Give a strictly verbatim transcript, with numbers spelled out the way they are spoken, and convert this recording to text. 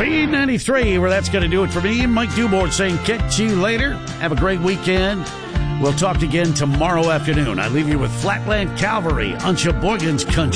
B ninety-three, where that's going to do it for me. Mike Dubord saying catch you later. Have a great weekend. We'll talk again tomorrow afternoon. I leave you with Flatland Calvary on Sheboygan's Country.